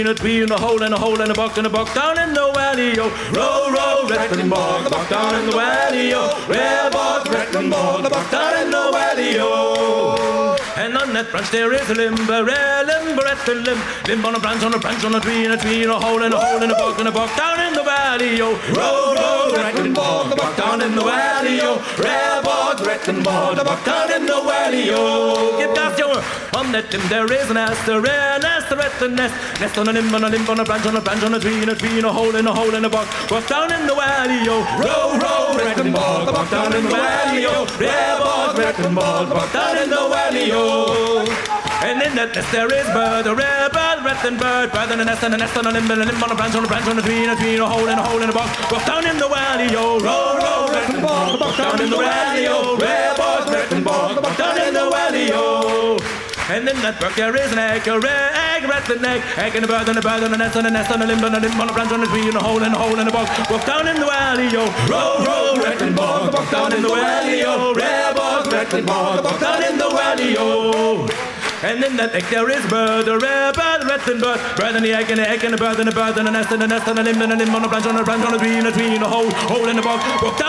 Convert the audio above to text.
a tree in a hole and a hole and a buck down in the valley, yo. Row, row, Reckon-Bog, the buck down in the valley, yo. Rebog, Reckon-Bog, the buck down in the valley, yo. And on that branch there is a limber at the limb on a branch on a tree in a hole and a hole and a buck down in the valley, yo. Row, row, Reckon-Bog, the buck down in the valley, yo. Rebog, Reckon-Bog, the buck down in the valley, yo. Give gas, yo. On that limb there is an aster at the nest on a limb on a branch on a tree in a hole and a buck down in the valley, yo. Row, row, Reckon-Bog, the buck down in the valley, yo. Rebog, Reckon-Bog, the buck down in the valley, yo. And in that nest there is bird, a rebel, bird in a nest on a limb on a branch on a tree in a hole and a buck down in the valley, yo. Row, row, Reckon-Bog, the buck down in the valley, yo. Rebog, Reckon-Bog, the buck down in the valley, yo. And in that buck there is an egg, rattling egg and a bird and a nest on a limb on a branch on a tree in a hole and a buck down in the valley, yo. Row, row, Reckon-Bog, the buck down in the valley, yo. Rebog, Reckon-Bog, the buck down in the valley, yo. And in that egg there is a bird, a rebel, rattling bird and the egg and a bird and a nest on a limb on a branch on a tree in a hole and a buck down